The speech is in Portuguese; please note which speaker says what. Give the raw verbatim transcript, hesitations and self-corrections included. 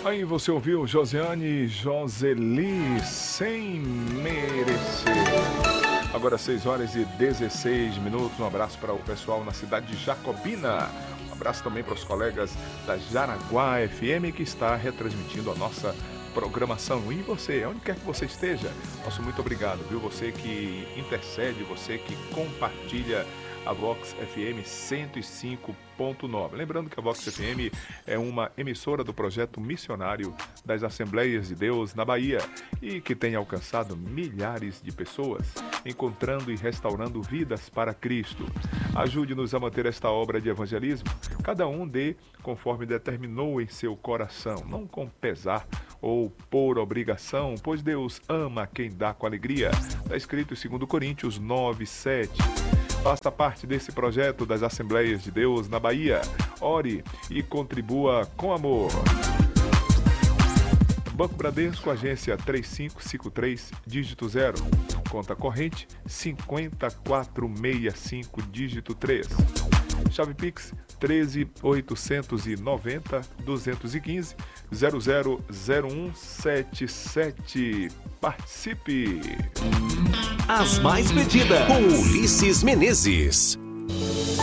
Speaker 1: Aí você ouviu Josiane Joseli, Sem Merecer. Agora seis horas e dezesseis minutos. Um abraço para o pessoal na cidade de Jacobina. Um abraço também para os colegas da Jaraguá F M que está retransmitindo a nossa programação. E você, onde quer que você esteja, nosso muito obrigado, viu? Você que intercede, você que compartilha a Vox F M cento e cinco ponto nove. Lembrando que a Vox F M é uma emissora do projeto missionário das Assembleias de Deus na Bahia e que tem alcançado milhares de pessoas, encontrando e restaurando vidas para Cristo. Ajude-nos a manter esta obra de evangelismo. Cada um dê conforme determinou em seu coração, não com pesar ou por obrigação, pois Deus ama quem dá com alegria. Está escrito em dois Coríntios nove, sete. Faça parte desse projeto das Assembleias de Deus na Bahia. Ore e contribua com amor. Banco Bradesco, agência três cinco cinco três, dígito zero. Conta corrente cinco quatro seis cinco, dígito três. Chave Pix treze oitocentos e noventa, duzentos e quinze, zero zero zero um sete sete. Participe!
Speaker 2: As mais pedidas, com Ulisses Menezes.